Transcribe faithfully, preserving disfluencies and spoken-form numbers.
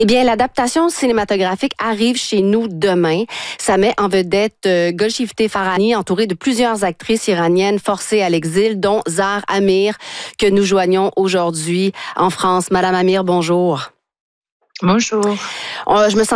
Eh bien, l'adaptation cinématographique arrive chez nous demain. Ça met en vedette euh, Golshifteh Farahani, entourée de plusieurs actrices iraniennes forcées à l'exil, dont Zahar Amir, que nous joignons aujourd'hui en France. Madame Amir, bonjour. Bonjour. Euh, je me sens